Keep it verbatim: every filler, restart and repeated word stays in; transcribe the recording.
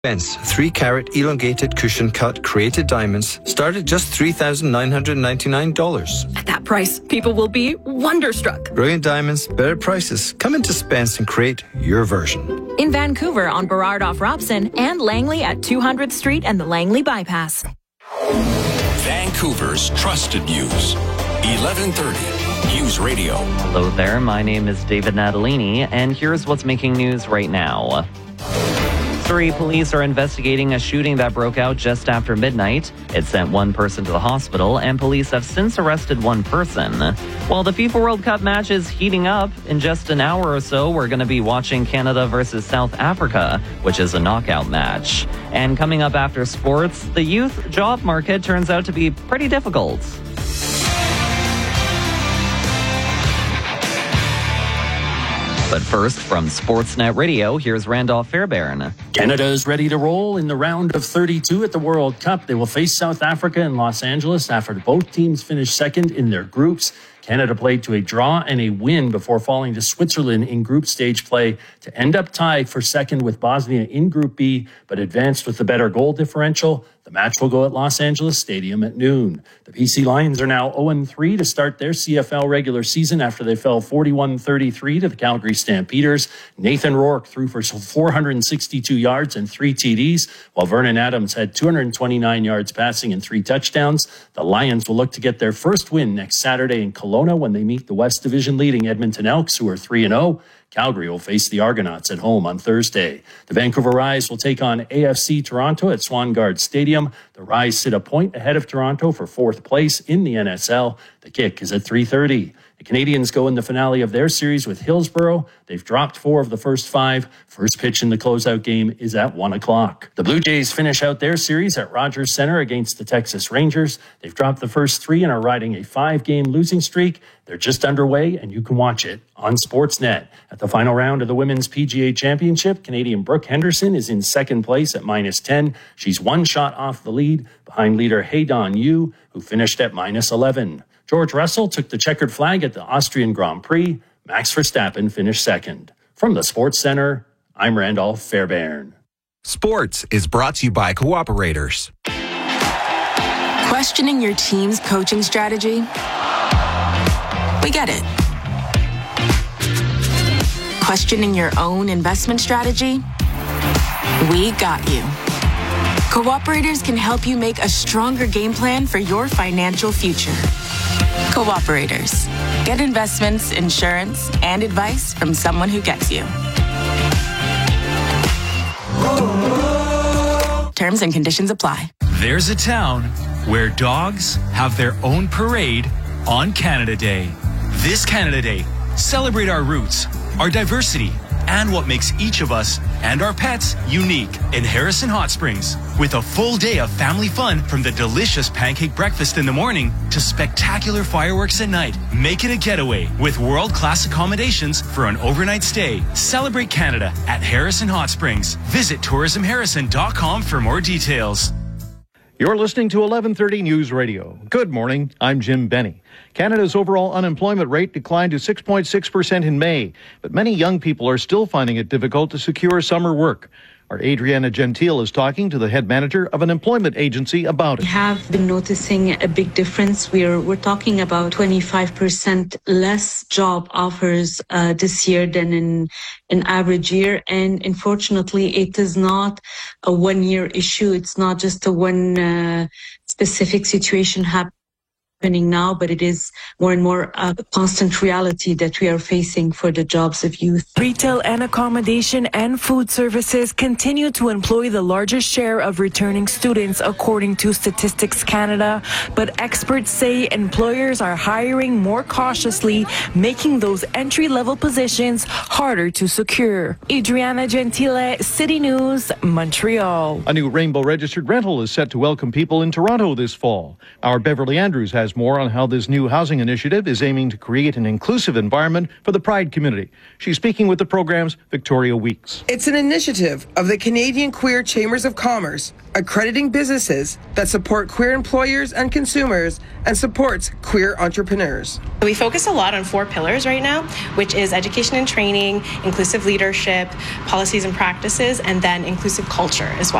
Spence three carat elongated cushion cut created diamonds start at just three thousand nine hundred ninety-nine dollars. At that price, people will be wonderstruck. Brilliant diamonds, better prices. Come into Spence and create your version. In Vancouver on Burrard off Robson and Langley at two hundredth Street and the Langley Bypass. Vancouver's trusted news. eleven thirty News Radio. Hello there, my name is David Natalini, and here's what's making news right now. Surrey police are investigating a shooting that broke out just after midnight. It sent one person to the hospital, and police have since arrested one person. While the FIFA World Cup match is heating up, in just an hour or so, we're going to be watching Canada versus South Africa, which is a knockout match. And coming up after sports, the youth job market turns out to be pretty difficult. But first, from Sportsnet Radio, here's Randolph Fairbairn. Canada is ready to roll in the round of thirty-two at the World Cup. They will face South Africa in Los Angeles after both teams finished second in their groups. Canada played to a draw and a win before falling to Switzerland in group stage play to end up tied for second with Bosnia in Group B, but advanced with the better goal differential. The match will go at Los Angeles Stadium at noon. The P C Lions are now oh and three to start their C F L regular season after they fell forty-one thirty-three to the Calgary Stampeders. Nathan Rourke threw for four hundred sixty-two yards and three T Ds, while Vernon Adams had two hundred twenty-nine yards passing and three touchdowns. The Lions will look to get their first win next Saturday in Kelowna when they meet the West Division leading Edmonton Elks, who are three and oh. Calgary will face the Argonauts at home on Thursday. The Vancouver Rise will take on A F C Toronto at Swangard Stadium. The Rise sit a point ahead of Toronto for fourth place in the N S L. The kick is at three thirty. The Canadians go in the finale of their series with Hillsborough. They've dropped four of the first five. First pitch in the closeout game is at one o'clock. The Blue Jays finish out their series at Rogers Center against the Texas Rangers. They've dropped the first three and are riding a five-game losing streak. They're just underway, and you can watch it on Sportsnet. At the final round of the Women's P G A Championship, Canadian Brooke Henderson is in second place at minus ten. She's one shot off the lead, behind leader Haydon Yu, who finished at minus eleven. George Russell took the checkered flag at the Austrian Grand Prix. Max Verstappen finished second. From the Sports Center, I'm Randolph Fairbairn. Sports is brought to you by Cooperators. Questioning your team's coaching strategy? We get it. Questioning your own investment strategy? We got you. Cooperators can help you make a stronger game plan for your financial future. Cooperators. Get investments, insurance, and advice from someone who gets you. Terms and conditions apply. There's a town where dogs have their own parade on Canada Day. This Canada Day, celebrate our roots, our diversity, and what makes each of us and our pets unique in Harrison Hot Springs. With a full day of family fun from the delicious pancake breakfast in the morning to spectacular fireworks at night. Make it a getaway with world-class accommodations for an overnight stay. Celebrate Canada at Harrison Hot Springs. Visit tourism harrison dot com for more details. You're listening to eleven thirty News Radio. Good morning, I'm Jim Benny. Canada's overall unemployment rate declined to six point six percent in May, but many young people are still finding it difficult to secure summer work. Our Adriana Gentile is talking to the head manager of an employment agency about it. We have been noticing a big difference. We're we're talking about twenty-five percent less job offers uh, this year than in an average year. And unfortunately, it is not a one-year issue. It's not just a one uh, specific situation happening now, but it is more and more a constant reality that we are facing for the jobs of youth. Retail and accommodation and food services continue to employ the largest share of returning students, according to Statistics Canada, but experts say employers are hiring more cautiously, making those entry-level positions harder to secure. Adriana Gentile, City News, Montreal. A new Rainbow registered rental is set to welcome people in Toronto this fall. Our Beverly Andrews has has more on how this new housing initiative is aiming to create an inclusive environment for the Pride community. She's speaking with the program's Victoria Weeks. It's an initiative of the Canadian Queer Chambers of Commerce, accrediting businesses that support queer employers and consumers and supports queer entrepreneurs. We focus a lot on four pillars right now, which is education and training, inclusive leadership, policies and practices, and then inclusive culture as well.